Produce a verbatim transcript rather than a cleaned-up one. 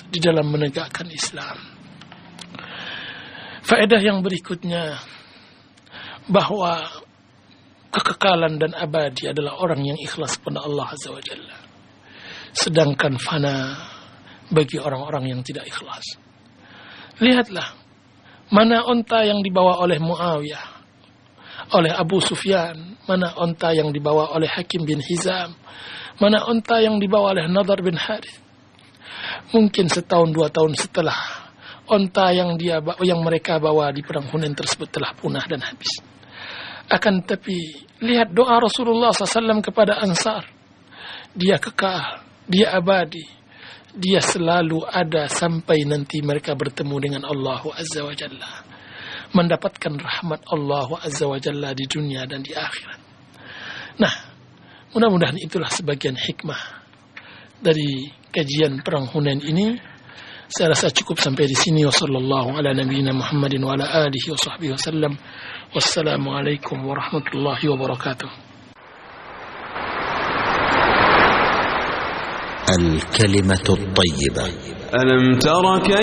di dalam menegakkan Islam. Faedah yang berikutnya, bahwa kekekalan dan abadi adalah orang yang ikhlas kepada Allah Azza wa Jalla, sedangkan fana bagi orang-orang yang tidak ikhlas. Lihatlah, mana onta yang dibawa oleh Muawiyah, oleh Abu Sufyan, mana onta yang dibawa oleh Hakim bin Hizam, mana onta yang dibawa oleh Nadar bin Harith. Mungkin setahun dua tahun setelah, onta yang dia yang mereka bawa di perang Hunain tersebut telah punah dan habis. Akan tetapi lihat doa Rasulullah sallallahu alaihi wasallam kepada Ansar, dia kekal, dia abadi, dia selalu ada sampai nanti mereka bertemu dengan Allah Azza wa Jalla, mendapatkan rahmat Allah Azza wa Jalla di dunia dan di akhirat. Nah, mudah-mudahan itulah sebagian hikmah dari kajian perang Hunain ini. Saya rasa cukup sampai di sini. Wassallallahu ala nabiyyina Muhammadin wa ala alihi wa sahbihi wasallam. Wassalamualaikum warahmatullahi wabarakatuh. الكلمة الطيبة. ألم تر كيف